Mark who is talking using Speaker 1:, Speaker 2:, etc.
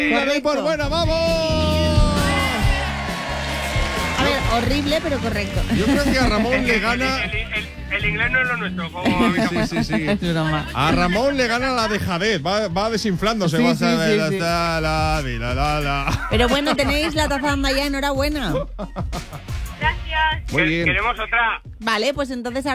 Speaker 1: La doy por buena, ¡vamos!
Speaker 2: A ver, horrible, pero correcto.
Speaker 1: Yo creo que a Ramón le gana...
Speaker 3: El inglés no es lo nuestro, como
Speaker 1: Sí.
Speaker 2: Es broma.
Speaker 1: A Ramón le gana la dejadez, va desinflándose.
Speaker 2: Sí,
Speaker 1: va a
Speaker 2: sí,
Speaker 1: ser
Speaker 2: sí, sí.
Speaker 1: la.
Speaker 2: Pero bueno, tenéis la tazanda ya, enhorabuena.
Speaker 3: Gracias.
Speaker 1: Muy bien.
Speaker 3: Queremos otra.
Speaker 2: Vale, pues entonces